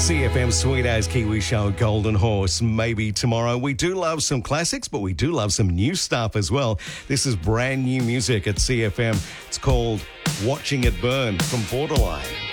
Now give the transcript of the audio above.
CFM Sweet As Kiwi Show, Golden Horse, maybe tomorrow. We do love some classics, but we do love some new stuff as well. This is brand new music at CFM. It's called Watching It Burn from Borderline.